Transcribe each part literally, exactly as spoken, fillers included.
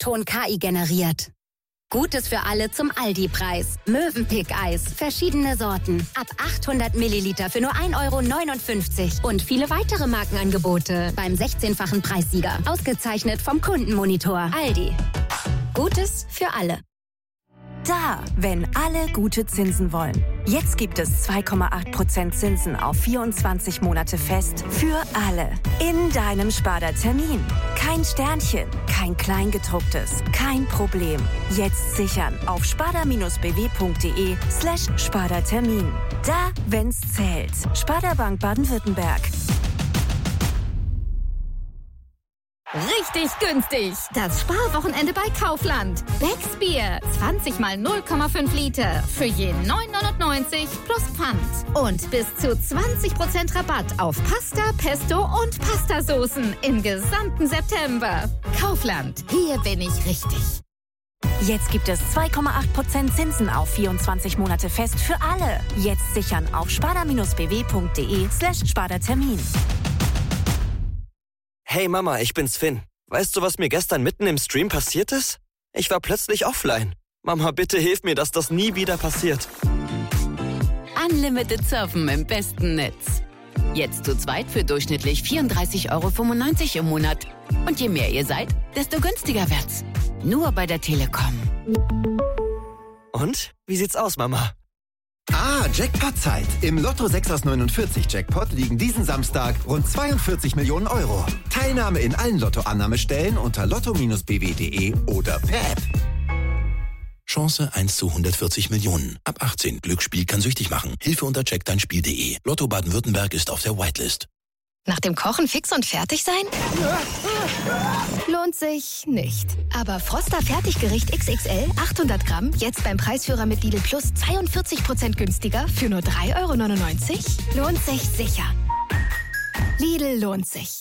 Ton K I generiert. Gutes für alle zum Aldi-Preis. Mövenpick-Eis. Verschiedene Sorten. Ab achthundert Milliliter für nur ein Euro neunundfünfzig. Und viele weitere Markenangebote. Beim sechzehnfachen Preissieger. Ausgezeichnet vom Kundenmonitor. Aldi. Gutes für alle. Da, wenn alle gute Zinsen wollen. Jetzt gibt es zwei Komma acht Prozent Zinsen auf vierundzwanzig Monate fest für alle. In deinem Sparda-Termin. Kein Sternchen, kein Kleingedrucktes, kein Problem. Jetzt sichern auf sparda-bw.de slash Sparda-Termin. Da, wenn's zählt. Sparda Bank Baden-Württemberg. Richtig günstig. Das Sparwochenende bei Kaufland. Becks Bier. zwanzig mal null Komma fünf Liter. Für je neun neunundneunzig plus Pfand. Und bis zu zwanzig Prozent Rabatt auf Pasta, Pesto und Pastasoßen im gesamten September. Kaufland. Hier bin ich richtig. Jetzt gibt es zwei Komma acht Prozent Zinsen auf vierundzwanzig Monate fest für alle. Jetzt sichern auf sparda-bw.de slash Sparda-Termin. Hey Mama, ich bin's Finn. Weißt du, was mir gestern mitten im Stream passiert ist? Ich war plötzlich offline. Mama, bitte hilf mir, dass das nie wieder passiert. Unlimited Surfen im besten Netz. Jetzt zu zweit für durchschnittlich vierunddreißig Euro fünfundneunzig im Monat. Und je mehr ihr seid, desto günstiger wird's. Nur bei der Telekom. Und? Wie sieht's aus, Mama? Ah, Jackpot-Zeit. Im Lotto sechs aus neunundvierzig Jackpot liegen diesen Samstag rund zweiundvierzig Millionen Euro. Teilnahme in allen Lottoannahmestellen unter lotto Bindestrich b w punkt d e oder per App. Chance eins zu hundertvierzig Millionen. Ab achtzehn. Glücksspiel kann süchtig machen. Hilfe unter check dein Spiel punkt de. Lotto Baden-Württemberg ist auf der Whitelist. Nach dem Kochen fix und fertig sein? Lohnt sich nicht. Aber Froster Fertiggericht X X L achthundert Gramm jetzt beim Preisführer mit Lidl Plus zweiundvierzig Prozent günstiger für nur drei Euro neunundneunzig? Lohnt sich sicher. Lidl lohnt sich.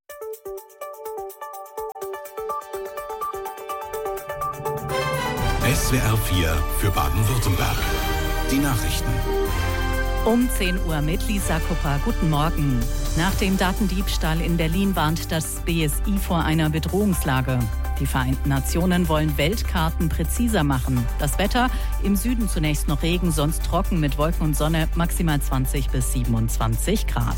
S W R vier für Baden-Württemberg. Die Nachrichten. Um zehn Uhr mit Lisa Kupper. Guten Morgen. Nach dem Datendiebstahl in Berlin warnt das B S I vor einer Bedrohungslage. Die Vereinten Nationen wollen Weltkarten präziser machen. Das Wetter: im Süden zunächst noch Regen, sonst trocken mit Wolken und Sonne, maximal zwanzig bis siebenundzwanzig Grad.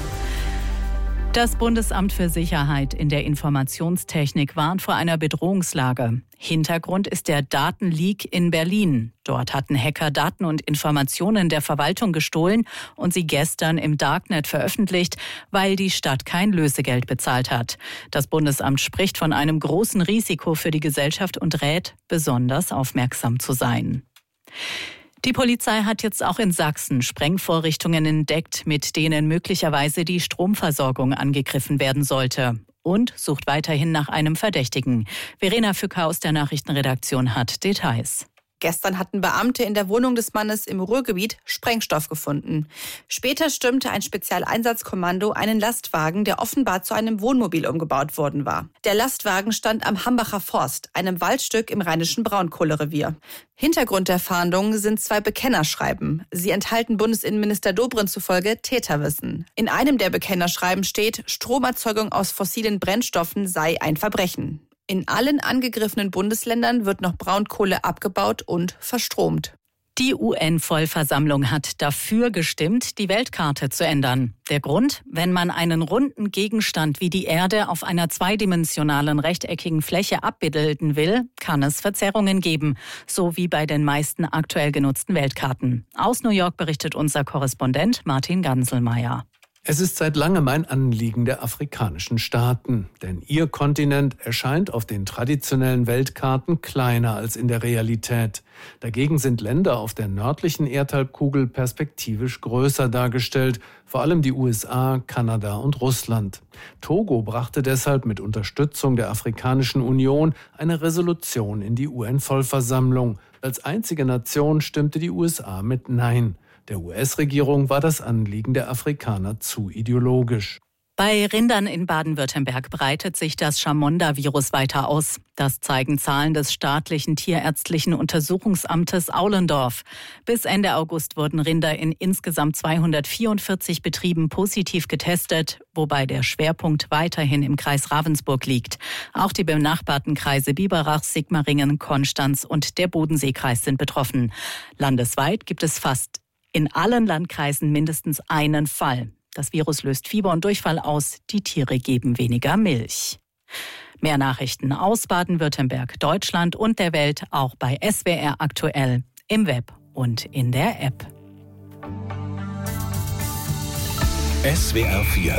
Das Bundesamt für Sicherheit in der Informationstechnik warnt vor einer Bedrohungslage. Hintergrund ist der Datenleak in Berlin. Dort hatten Hacker Daten und Informationen der Verwaltung gestohlen und sie gestern im Darknet veröffentlicht, weil die Stadt kein Lösegeld bezahlt hat. Das Bundesamt spricht von einem großen Risiko für die Gesellschaft und rät, besonders aufmerksam zu sein. Die Polizei hat jetzt auch in Sachsen Sprengvorrichtungen entdeckt, mit denen möglicherweise die Stromversorgung angegriffen werden sollte. Und sucht weiterhin nach einem Verdächtigen. Verena Fücker aus der Nachrichtenredaktion hat Details. Gestern hatten Beamte in der Wohnung des Mannes im Ruhrgebiet Sprengstoff gefunden. Später stürmte ein Spezialeinsatzkommando einen Lastwagen, der offenbar zu einem Wohnmobil umgebaut worden war. Der Lastwagen stand am Hambacher Forst, einem Waldstück im rheinischen Braunkohlerevier. Hintergrund der Fahndung sind zwei Bekennerschreiben. Sie enthalten Bundesinnenminister Dobrindt zufolge Täterwissen. In einem der Bekennerschreiben steht, Stromerzeugung aus fossilen Brennstoffen sei ein Verbrechen. In allen angegriffenen Bundesländern wird noch Braunkohle abgebaut und verstromt. Die U N-Vollversammlung hat dafür gestimmt, die Weltkarte zu ändern. Der Grund: wenn man einen runden Gegenstand wie die Erde auf einer zweidimensionalen rechteckigen Fläche abbilden will, kann es Verzerrungen geben, so wie bei den meisten aktuell genutzten Weltkarten. Aus New York berichtet unser Korrespondent Martin Ganselmeier. Es ist seit langem ein Anliegen der afrikanischen Staaten, denn ihr Kontinent erscheint auf den traditionellen Weltkarten kleiner als in der Realität. Dagegen sind Länder auf der nördlichen Erdhalbkugel perspektivisch größer dargestellt, vor allem die U S A, Kanada und Russland. Togo brachte deshalb mit Unterstützung der Afrikanischen Union eine Resolution in die U N-Vollversammlung. Als einzige Nation stimmte die U S A mit Nein. Der U S-Regierung war das Anliegen der Afrikaner zu ideologisch. Bei Rindern in Baden-Württemberg breitet sich das Chamonda-Virus weiter aus. Das zeigen Zahlen des staatlichen tierärztlichen Untersuchungsamtes Aulendorf. Bis Ende August wurden Rinder in insgesamt zweihundertvierundvierzig Betrieben positiv getestet, wobei der Schwerpunkt weiterhin im Kreis Ravensburg liegt. Auch die benachbarten Kreise Biberach, Sigmaringen, Konstanz und der Bodenseekreis sind betroffen. Landesweit gibt es fast in allen Landkreisen mindestens einen Fall. Das Virus löst Fieber und Durchfall aus. Die Tiere geben weniger Milch. Mehr Nachrichten aus Baden-Württemberg, Deutschland und der Welt auch bei S W R aktuell, im Web und in der App. S W R vier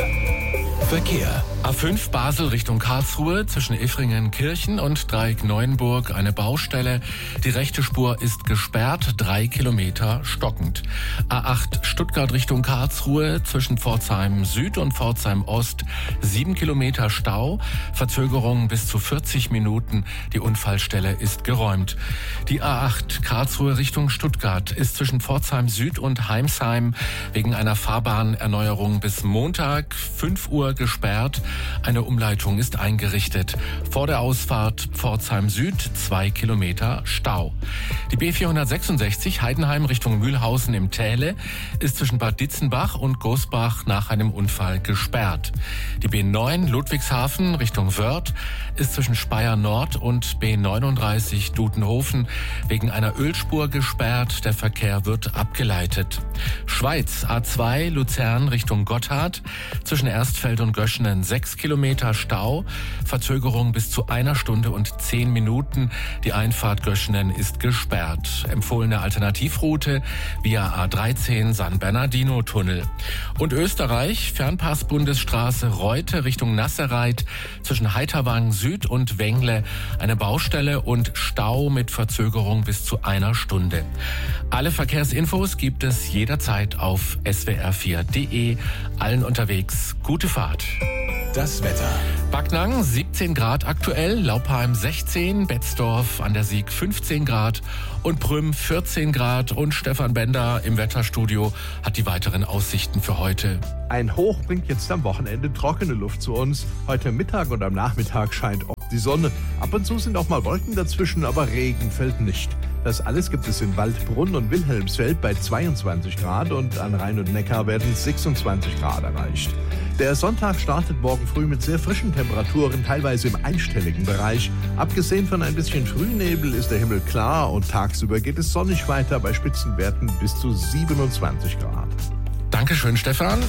Verkehr. A fünf Basel Richtung Karlsruhe zwischen Iffringen-Kirchen und Dreieck-Neuenburg eine Baustelle. Die rechte Spur ist gesperrt, drei Kilometer stockend. A acht Stuttgart Richtung Karlsruhe zwischen Pforzheim Süd und Pforzheim Ost sieben Kilometer Stau. Verzögerung bis zu vierzig Minuten. Die Unfallstelle ist geräumt. Die A acht Karlsruhe Richtung Stuttgart ist zwischen Pforzheim Süd und Heimsheim wegen einer Fahrbahnerneuerung bis Montag fünf Uhr gesperrt. Eine Umleitung ist eingerichtet. Vor der Ausfahrt Pforzheim Süd zwei Kilometer Stau. Die B vierhundertsechsundsechzig Heidenheim Richtung Mühlhausen im Täle ist zwischen Bad Ditzenbach und Gosbach nach einem Unfall gesperrt. Die B neun Ludwigshafen Richtung Wörth ist zwischen Speyer Nord und B neununddreißig Dudenhofen wegen einer Ölspur gesperrt. Der Verkehr wird abgeleitet. Schweiz A zwei Luzern Richtung Gotthard zwischen Erstfeld und Göschenen sechs Kilometer Stau, Verzögerung bis zu einer Stunde und zehn Minuten. Die Einfahrt Göschenen ist gesperrt. Empfohlene Alternativroute via A dreizehn San Bernardino Tunnel. Und Österreich, Fernpass-Bundesstraße Reute Richtung Nasserreit zwischen Heiterwang Süd und Wengle eine Baustelle und Stau mit Verzögerung bis zu einer Stunde. Alle Verkehrsinfos gibt es jederzeit auf S W R vier Punkt de. Allen unterwegs gute Fahrt. Das Wetter. Backnang siebzehn Grad aktuell, Laupheim sechzehn, Betzdorf an der Sieg fünfzehn Grad und Prüm vierzehn Grad und Stefan Bender im Wetterstudio hat die weiteren Aussichten für heute. Ein Hoch bringt jetzt am Wochenende trockene Luft zu uns. Heute Mittag und am Nachmittag scheint oft die Sonne. Ab und zu sind auch mal Wolken dazwischen, aber Regen fällt nicht. Das alles gibt es in Waldbrunn und Wilhelmsfeld bei zweiundzwanzig Grad und an Rhein und Neckar werden sechsundzwanzig Grad erreicht. Der Sonntag startet morgen früh mit sehr frischen Temperaturen, teilweise im einstelligen Bereich. Abgesehen von ein bisschen Frühnebel ist der Himmel klar und tagsüber geht es sonnig weiter bei Spitzenwerten bis zu siebenundzwanzig Grad. Dankeschön, Stefan.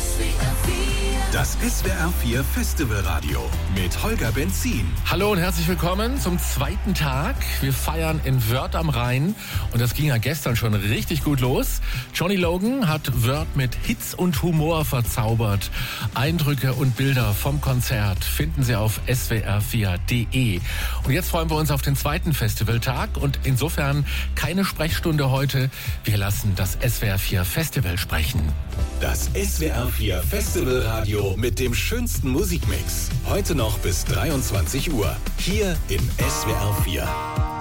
Das S W R vier Festivalradio mit Holger Benzin. Hallo und herzlich willkommen zum zweiten Tag. Wir feiern in Wörth am Rhein und das ging ja gestern schon richtig gut los. Johnny Logan hat Wörth mit Hits und Humor verzaubert. Eindrücke und Bilder vom Konzert finden Sie auf S W R vier Punkt de. Und jetzt freuen wir uns auf den zweiten Festivaltag und insofern keine Sprechstunde heute. Wir lassen das S W R vier Festival sprechen. Das S W R vier Festivalradio mit dem schönsten Musikmix. Heute noch bis dreiundzwanzig Uhr. Hier in S W R vier.